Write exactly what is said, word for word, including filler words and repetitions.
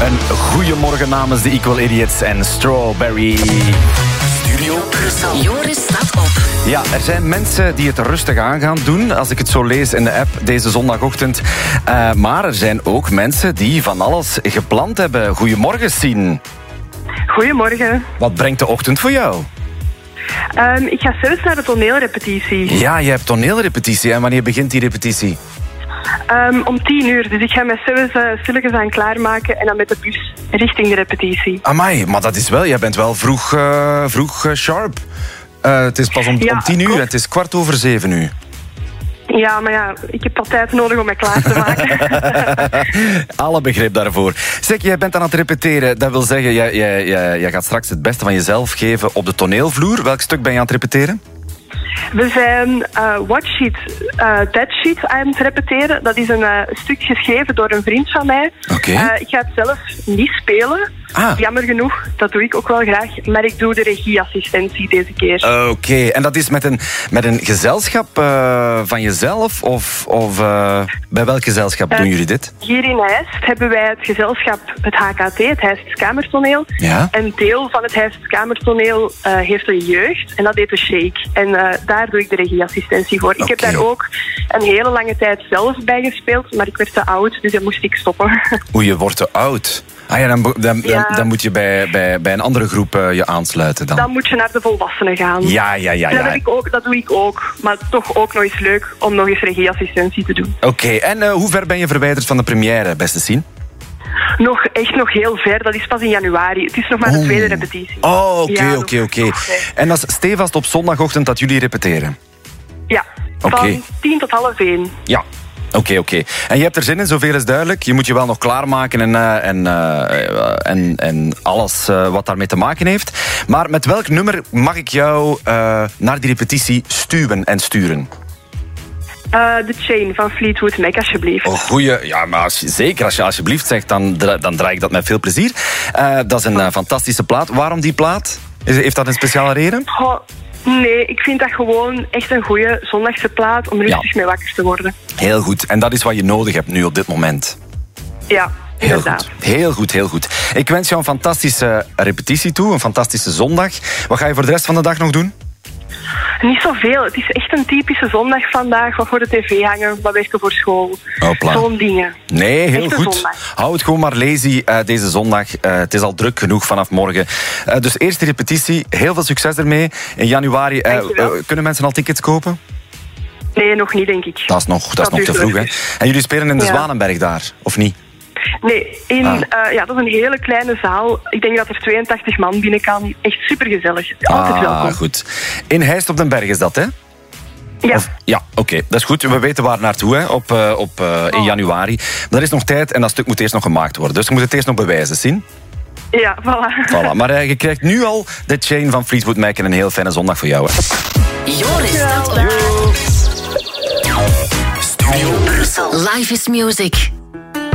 Een goeiemorgen namens de Equal Idiots en Strawberry. Studio Brussel. Joris staat op. Ja, er zijn mensen die het rustig aan gaan doen, als ik het zo lees in de app deze zondagochtend. Uh, maar er zijn ook mensen die van alles gepland hebben. Goedemorgen, Sien. Goedemorgen. Wat brengt de ochtend voor jou? Um, ik ga zelfs naar de toneelrepetitie. Ja, je hebt toneelrepetitie. En wanneer begint die repetitie? Um, om tien uur. Dus ik ga mij zelfs uh, stilletjes aan klaarmaken en dan met de bus richting de repetitie. Amai, maar dat is wel... Jij bent wel vroeg, uh, vroeg uh, sharp. Uh, het is pas om, ja, om tien uur en het is kwart over zeven nu. Ja, maar ja, ik heb altijd nodig om mij klaar te maken. Alle begrip daarvoor. Zeg, jij bent aan het repeteren. Dat wil zeggen, jij, jij, jij, jij gaat straks het beste van jezelf geven op de toneelvloer. Welk stuk ben je aan het repeteren? We zijn uh, What Sheet, uh, That Sheet aan het repeteren. Dat is een uh, stuk geschreven door een vriend van mij. Okay. Uh, ik ga het zelf niet spelen. Ah. Jammer genoeg, dat doe ik ook wel graag. Maar ik doe de regieassistentie deze keer. Oké, okay. En dat is met een, met een gezelschap uh, van jezelf? Of, of uh, bij welk gezelschap uh, doen jullie dit? Hier in Heist hebben wij het gezelschap, het H K T, het Heists Kamertoneel. Ja? Een deel van het Heists Kamertoneel uh, heeft een jeugd. En dat heet de Shake. En uh, daar doe ik de regieassistentie voor. Okay. Ik heb daar ook een hele lange tijd zelf bij gespeeld. Maar ik werd te oud, dus dan moest ik stoppen. Oeh, je wordt te oud. Ah ja, dan, dan, ja. dan, dan moet je bij, bij, bij een andere groep uh, je aansluiten dan. Dan moet je naar de volwassenen gaan. Ja, ja, ja. ja. Dat, heb ik ook, dat doe ik ook. Maar toch ook nog eens leuk om nog eens regieassistentie te doen. Oké, okay. En uh, hoe ver ben je verwijderd van de première, beste Sien? Nog, echt nog heel ver. Dat is pas in januari. Het is nog maar de oh. tweede repetitie. Oh, oké, oké, oké. En dat is stevast op zondagochtend dat jullie repeteren? Ja, van okay. tien tot half één. Ja. Oké, okay, oké. Okay. En je hebt er zin in, zoveel is duidelijk. Je moet je wel nog klaarmaken en, uh, en, uh, en, en alles uh, wat daarmee te maken heeft. Maar met welk nummer mag ik jou uh, naar die repetitie stuwen en sturen? Uh, The Chain van Fleetwood Mac, alsjeblieft. Oh, goeie. Ja, maar als je, zeker als je alsjeblieft zegt, dan, dan draai ik dat met veel plezier. Uh, dat is een uh, fantastische plaat. Waarom die plaat? Heeft dat een speciale reden? Oh. Nee, ik vind dat gewoon echt een goede zondagse plaat om rustig ja. mee wakker te worden. Heel goed. En dat is wat je nodig hebt nu op dit moment. Ja, heel inderdaad. Goed. Heel goed, heel goed. Ik wens jou een fantastische repetitie toe, een fantastische zondag. Wat ga je voor de rest van de dag nog doen? Niet zoveel. Het is echt een typische zondag vandaag. Wat voor de tv hangen, wat werken voor school. Hopla. Zo'n dingen. Nee, heel echt goed. Zondag. Hou het gewoon maar lazy uh, deze zondag. Uh, het is al druk genoeg vanaf morgen. Uh, dus eerste repetitie. Heel veel succes ermee. In januari uh, uh, kunnen mensen al tickets kopen? Nee, nog niet, denk ik. Dat is nog, dat is nog te vroeg, hè? En jullie spelen in de ja. Zwanenberg daar, of niet? Nee, in, ah. uh, ja, dat is een hele kleine zaal. Ik denk dat er tweeëntachtig man binnen kan. Echt supergezellig. Altijd ah, welkom. Goed. In Heist op den Berg is dat, hè? Ja. Of, ja, oké. Okay. Dat is goed. We weten waar naartoe, hè? Op, uh, op, uh, in januari. Maar er is nog tijd en dat stuk moet eerst nog gemaakt worden. Dus je moet het eerst nog bewijzen, zien? Ja, voilà. voilà. Maar uh, je krijgt nu al de Chain van Fleetwood Mac en een heel fijne zondag voor jou, hè? Joris staat op. Studio Brussel. Life is music.